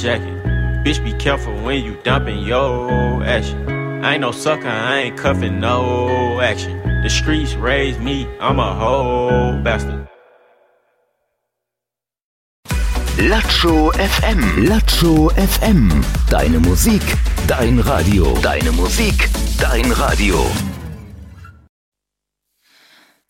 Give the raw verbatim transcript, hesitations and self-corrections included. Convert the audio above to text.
jacket. Bitch, be careful when you dumping your action. I ain't no sucker, I ain't cuffing no action. The streets raised me, I'm a whole bastard. Latscho F M. Latscho F M. Deine Musik, dein Radio. Deine Musik, dein Radio.